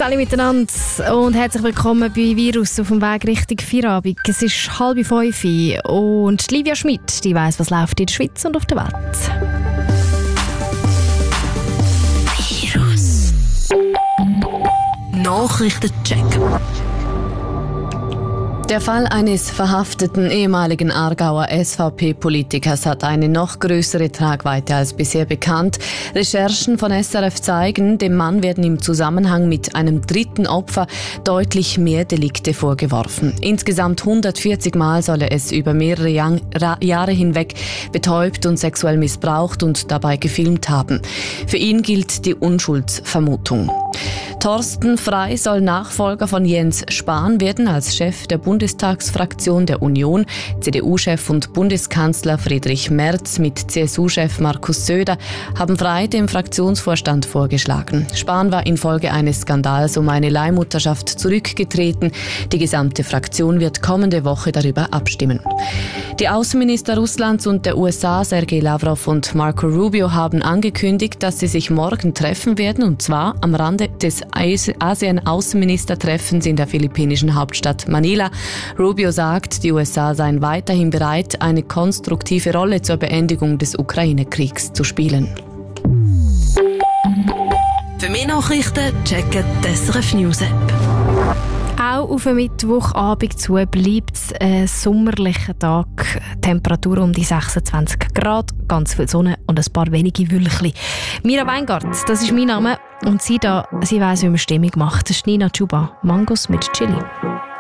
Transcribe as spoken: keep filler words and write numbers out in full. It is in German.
alle miteinander und herzlich willkommen bei Virus auf dem Weg Richtung Feierabend. Es ist halb fünf und Livia Schmidt, die weiss, was läuft in der Schweiz und auf der Welt. Virus Nachrichtencheck. Der Fall eines verhafteten ehemaligen Aargauer S V P-Politikers hat eine noch größere Tragweite als bisher bekannt. Recherchen von S R F zeigen, dem Mann werden im Zusammenhang mit einem dritten Opfer deutlich mehr Delikte vorgeworfen. Insgesamt hundertvierzig Mal soll er es über mehrere Jahr- Jahre hinweg betäubt und sexuell missbraucht und dabei gefilmt haben. Für ihn gilt die Unschuldsvermutung. Thorsten Frey soll Nachfolger von Jens Spahn werden als Chef der Bundestagsfraktion der Union. C D U-Chef und Bundeskanzler Friedrich Merz mit C S U-Chef Markus Söder haben Frey dem Fraktionsvorstand vorgeschlagen. Spahn war infolge eines Skandals um eine Leihmutterschaft zurückgetreten. Die gesamte Fraktion wird kommende Woche darüber abstimmen. Die Außenminister Russlands und der U S A, Sergei Lavrov und Marco Rubio, haben angekündigt, dass sie sich morgen treffen werden, und zwar am Rande des ASEAN-Außenministertreffens in der philippinischen Hauptstadt Manila. Rubio sagt, die U S A seien weiterhin bereit, eine konstruktive Rolle zur Beendigung des Ukraine-Kriegs zu spielen. Für mehr Nachrichten checken die S R F News App. Auch auf den Mittwochabend zu bleibt es ein sommerlicher Tag. Temperatur um die sechsundzwanzig Grad, ganz viel Sonne und ein paar wenige Wölkchen. Mira Weingart, das ist mein Name. Und sie da, sie weiss, wie man Stimmung macht. Das ist Nina Chuba, Mangos mit Chili.